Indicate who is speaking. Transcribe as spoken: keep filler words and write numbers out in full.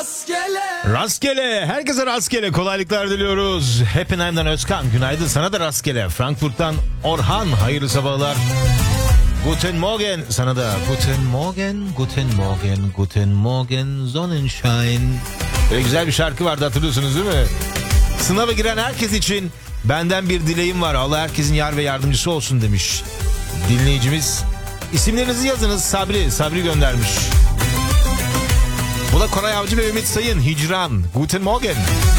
Speaker 1: Rastgele.
Speaker 2: Rastgele. Herkese rastgele. Kolaylıklar diliyoruz. Heppenheim'den Özkan. Günaydın. Sana da rastgele. Frankfurt'tan Orhan. Hayırlı sabahlar. Guten Morgen. Sana da Guten Morgen. Guten Morgen. Guten Morgen. Sonnenschein. Böyle güzel bir şarkı vardı, hatırlıyorsunuz değil mi? Sınava giren herkes için benden bir dileğim var. Allah herkesin yar ve yardımcısı olsun demiş dinleyicimiz. İsimlerinizi yazınız. Sabri. Sabri göndermiş. Bu da Koray Avcı ve Ümit Sayın. Hicran. Guten Morgen.